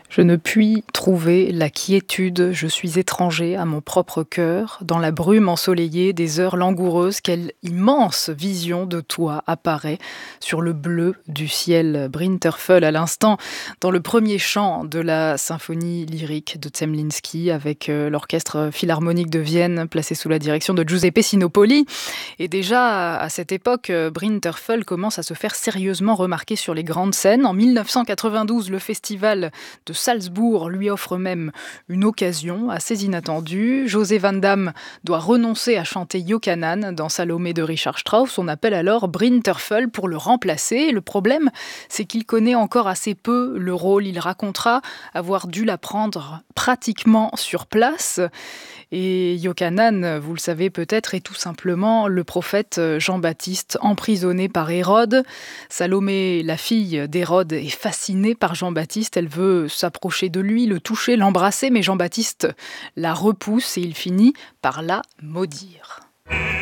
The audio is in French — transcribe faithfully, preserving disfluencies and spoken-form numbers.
Je ne puis trouver la quiétude, je suis étranger à mon propre cœur. Dans la brume ensoleillée des heures langoureuses, quelle immense vision de toi apparaît sur le bleu du ciel. Brinterfell à l'instant, dans le premier chant de la symphonie lyrique de Zemlinsky avec euh, l'orchestre philharmonique de Vienne placé sous la direction de Giuseppe Sinopoli. Et déjà à cette époque, euh, Brinterfell commence à se faire sérieusement remarquer sur les grandes scènes. En mille neuf cent quatre-vingt-douze, le festival de Salzbourg lui offre même une occasion assez inattendue. José Van Damme doit renoncer à chanter Iokannan dans Salomé de Richard Strauss. On appelle alors Brinterfell pour le remplacer. Le problème, c'est qu'il connaît encore assez peu le rôle. Il racontera avoir dû l'apprendre pratiquement sur place. Et Iokannan, vous le savez peut-être, est tout simplement le prophète Jean-Baptiste emprisonné par Hérode. Salomé, la fille d'Hérode, est fascinée par Jean-Baptiste. Elle veut s'approcher de lui, le toucher, l'embrasser, mais Jean-Baptiste la repousse et il finit par la maudire.